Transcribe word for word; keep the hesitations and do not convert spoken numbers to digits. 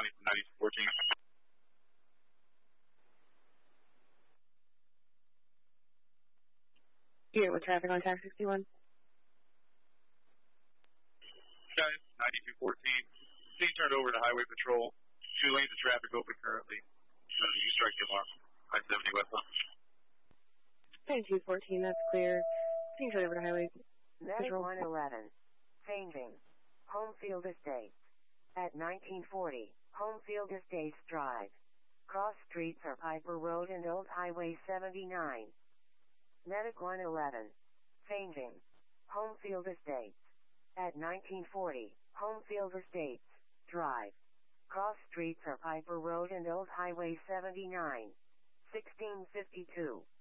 County from ninety-two fourteen. Here with traffic on Tax sixty-one. County ninety-two fourteen. Please turn over to Highway Patrol. Two lanes of traffic open currently. Uh, you strike the alarm. I seventy westbound. ninety-two fourteen, that's clear. Please turn over to Highway Medic Patrol. one eleven. Changing. Homefield Estates. At nineteen forty, Homefield Estates Drive. Cross streets are Piper Road and Old Highway seventy-nine. Medic one eleven. Changing. Homefield Estates. At nineteen forty, Homefield Estates Drive. Cross streets are Piper Road and Old Highway seventy-nine. sixteen fifty-two.